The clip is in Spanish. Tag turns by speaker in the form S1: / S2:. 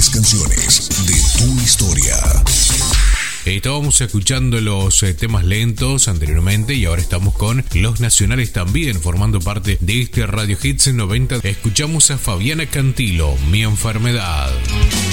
S1: mejores canciones de tu historia.
S2: Estábamos escuchando los temas lentos anteriormente y ahora estamos con los nacionales también formando parte de este Radio Hits 90. Escuchamos a Fabiana Cantilo, Mi Enfermedad.